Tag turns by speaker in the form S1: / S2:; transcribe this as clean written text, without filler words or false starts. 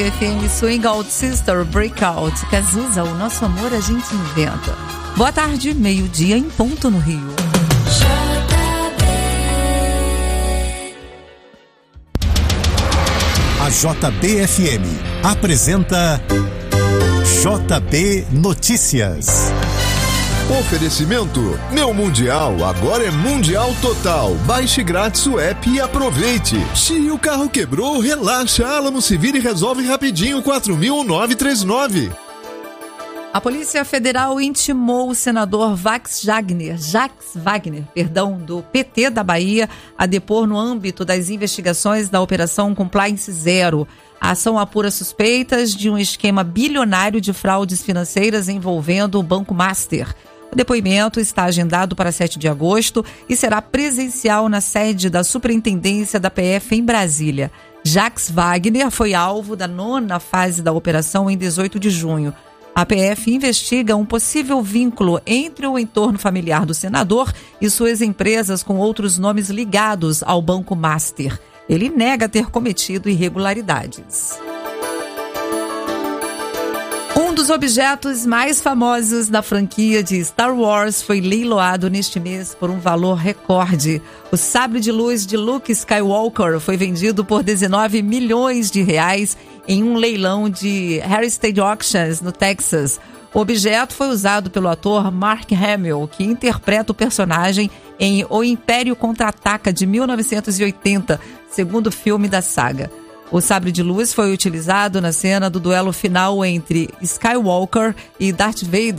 S1: FM Swing Out Sister Breakout. Cazuza, o nosso amor a gente inventa. Boa tarde, meio-dia em ponto no Rio.
S2: A JBFM apresenta JB Notícias.
S3: Oferecimento: Meu Mundial agora é Mundial Total. Baixe grátis o app e aproveite. Se o carro quebrou, relaxa. Alamo se vira e resolve rapidinho. 4.939.
S1: A Polícia Federal intimou o senador Jacques Wagner, do PT da Bahia, a depor no âmbito das investigações da Operação Compliance Zero. A ação apura suspeitas de um esquema bilionário de fraudes financeiras envolvendo o Banco Master. O depoimento está agendado para 7 de agosto e será presencial na sede da Superintendência da PF em Brasília. Jacques Wagner foi alvo da 9ª fase da operação em 18 de junho. A PF investiga um possível vínculo entre o entorno familiar do senador e suas empresas com outros nomes ligados ao Banco Master. Ele nega ter cometido irregularidades. Um dos objetos mais famosos da franquia de Star Wars foi leiloado neste mês por um valor recorde. O sabre de luz de Luke Skywalker foi vendido por R$19 milhões em um leilão de Heritage Auctions, no Texas. O objeto foi usado pelo ator Mark Hamill, que interpreta o personagem em O Império Contra-Ataca, de 1980, segundo filme da saga. O sabre de luz foi utilizado na cena do duelo final entre Skywalker e Darth Vader